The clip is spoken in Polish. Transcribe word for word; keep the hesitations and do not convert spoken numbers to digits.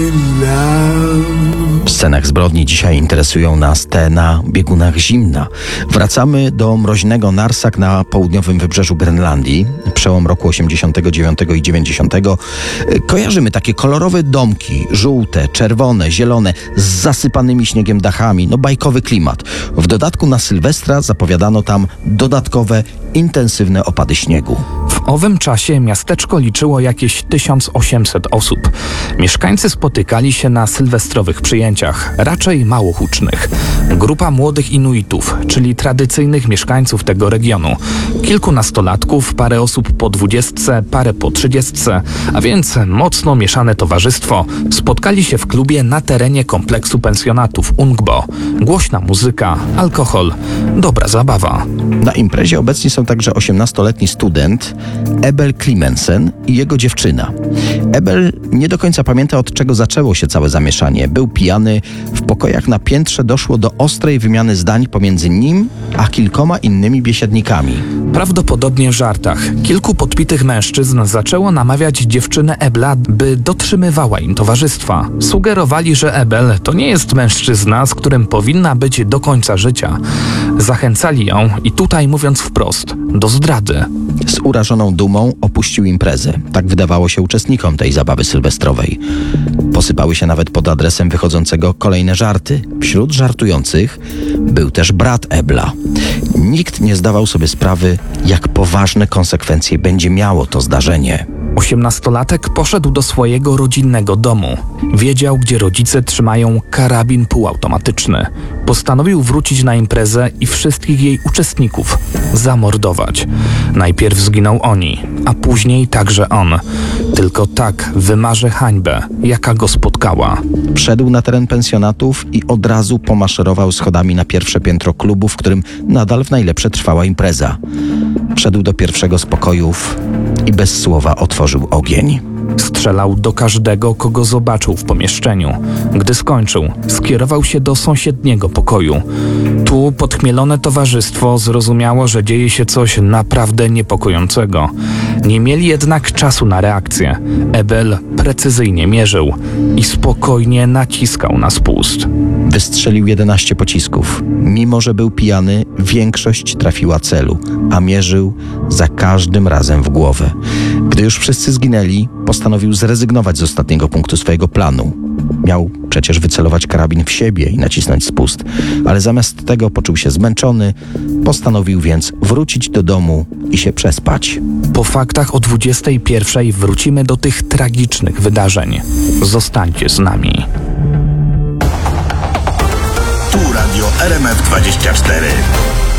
W scenach zbrodni dzisiaj interesują nas te na biegunach zimna. Wracamy do mroźnego Narsak na południowym wybrzeżu Grenlandii. Przełom roku osiemdziesiątego dziewiątego i dziewięćdziesiątego. Kojarzymy takie kolorowe domki, żółte, czerwone, zielone, z zasypanymi śniegiem dachami. No bajkowy klimat. W dodatku na Sylwestra zapowiadano tam dodatkowe, intensywne opady śniegu. W owym czasie miasteczko liczyło jakieś tysiąc osiemset osób. Mieszkańcy spotykali się na sylwestrowych przyjęciach, raczej mało hucznych. Grupa młodych Inuitów, czyli tradycyjnych mieszkańców tego regionu. Kilkunastolatków, parę osób po dwudziestce, parę po trzydziestce, a więc mocno mieszane towarzystwo, spotkali się w klubie na terenie kompleksu pensjonatów Ungbo. Głośna muzyka, alkohol, dobra zabawa. Na imprezie obecni są także osiemnastoletni student Ebel Klimensen i jego dziewczyna. Ebel nie do końca pamięta, od czego zaczęło się całe zamieszanie. Był pijany, w pokojach na piętrze doszło do ostrej wymiany zdań pomiędzy nim a kilkoma innymi biesiadnikami. Prawdopodobnie w żartach. Kilku podpitych mężczyzn zaczęło namawiać dziewczynę Ebla, by dotrzymywała im towarzystwa. Sugerowali, że Ebel to nie jest mężczyzna, z którym powinna być do końca życia. Zachęcali ją i tutaj mówiąc wprost, do zdrady. Z urażoną dumą opuścił imprezę. Tak wydawało się uczestnikom tej zabawy sylwestrowej. Posypały się nawet pod adresem wychodzącego kolejne żarty. Wśród żartujących był też brat Ebla. Nikt nie zdawał sobie sprawy, jak poważne konsekwencje będzie miało to zdarzenie. Osiemnastolatek poszedł do swojego rodzinnego domu. Wiedział, gdzie rodzice trzymają karabin półautomatyczny. Postanowił wrócić na imprezę i wszystkich jej uczestników zamordować. Najpierw zginął oni, a później także on. Tylko tak wymaże hańbę, jaka go spotkała. Wszedł na teren pensjonatów i od razu pomaszerował schodami na pierwsze piętro klubu, w którym nadal w najlepsze trwała impreza. Wszedł do pierwszego z pokojów i bez słowa otworzył ogień. Strzelał do każdego, kogo zobaczył w pomieszczeniu. Gdy skończył, skierował się do sąsiedniego pokoju. Tu podchmielone towarzystwo zrozumiało, że dzieje się coś naprawdę niepokojącego. Nie mieli jednak czasu na reakcję. Ebel precyzyjnie mierzył i spokojnie naciskał na spust. Wystrzelił jedenaście pocisków. Mimo że był pijany, większość trafiła celu, a mierzył za każdym razem w głowę. Gdy już wszyscy zginęli, postanowił zrezygnować z ostatniego punktu swojego planu. Miał przecież wycelować karabin w siebie i nacisnąć spust, ale zamiast tego poczuł się zmęczony, postanowił więc wrócić do domu i się przespać. Po faktach o dwudziestej pierwszej wrócimy do tych tragicznych wydarzeń. Zostańcie z nami. Tu Radio R M F dwadzieścia cztery.